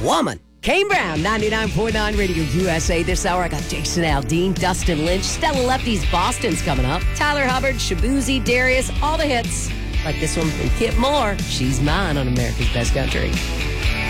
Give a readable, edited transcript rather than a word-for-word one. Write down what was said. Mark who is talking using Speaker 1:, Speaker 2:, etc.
Speaker 1: woman. Kane Brown, 99.9 Radio USA. This hour, I got Jason Aldean, Dustin Lynch, Stella Lefty's Boston's coming up. Tyler Hubbard, Shabuzi, Darius, all the hits. Like this one from Kip Moore. She's Mine on America's Best Country.